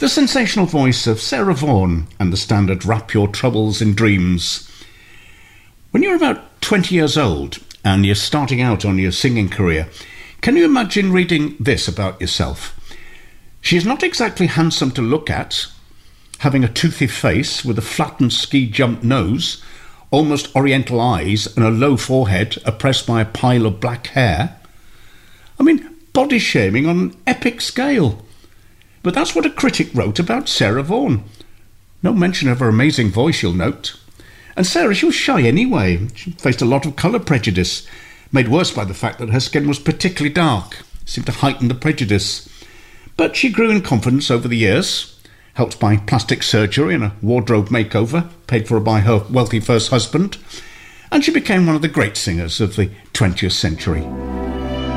The sensational voice of Sarah Vaughan and the standard Wrap Your Troubles in Dreams. When you're about 20 years old and you're starting out on your singing career, can you imagine reading this about yourself? She is not exactly handsome to look at, having a toothy face with a flattened ski jump nose, almost oriental eyes and a low forehead oppressed by a pile of black hair. I mean, body shaming on an epic scale. But that's what a critic wrote about Sarah Vaughan. No mention of her amazing voice, you'll note. And Sarah, she was shy anyway. She faced a lot of colour prejudice, made worse by the fact that her skin was particularly dark. It seemed to heighten the prejudice. But she grew in confidence over the years, helped by plastic surgery and a wardrobe makeover, paid for by her wealthy first husband, and she became one of the great singers of the 20th century.